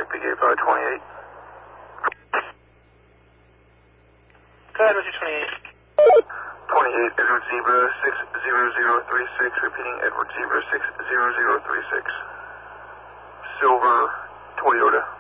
Big 8528. Go ahead, Mr. 28. 28, Edward Zebra 60036, repeating Edward Zebra 60036. Silver Toyota.